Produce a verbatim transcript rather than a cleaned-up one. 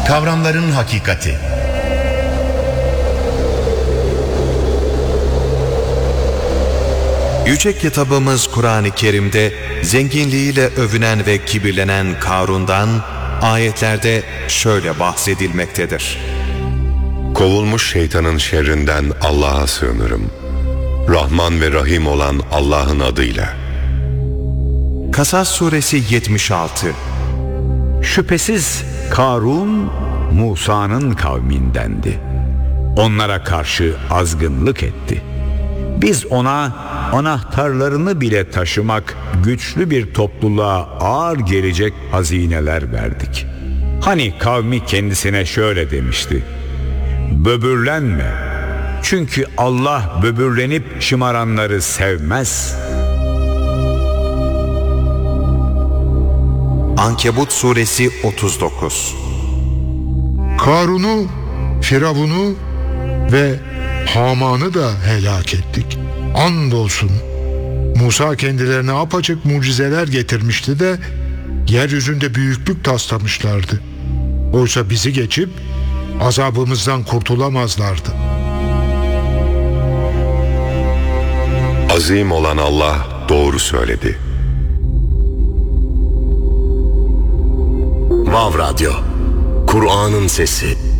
Kavramların hakikati. Yüce kitabımız Kur'an-ı Kerim'de zenginliğiyle övünen ve kibirlenen Karun'dan ayetlerde şöyle bahsedilmektedir. Kovulmuş şeytanın şerrinden Allah'a sığınırım. Rahman ve Rahim olan Allah'ın adıyla. Kasas suresi yetmiş altı. Şüphesiz Karun Musa'nın kavmindendi. Onlara karşı azgınlık etti. Biz ona anahtarlarını bile taşımak güçlü bir topluluğa ağır gelecek hazineler verdik. Hani kavmi kendisine şöyle demişti: böbürlenme, çünkü Allah böbürlenip şımaranları sevmez. Ankebut suresi otuz dokuz. Karun'u, Firavun'u ve Haman'ı da helak ettik. Andolsun Musa kendilerine apaçık mucizeler getirmişti de yeryüzünde büyüklük taslamışlardı. Oysa bizi geçip azabımızdan kurtulamazlardı. Azim olan Allah doğru söyledi. Vav Radyo, Kur'an'ın sesi.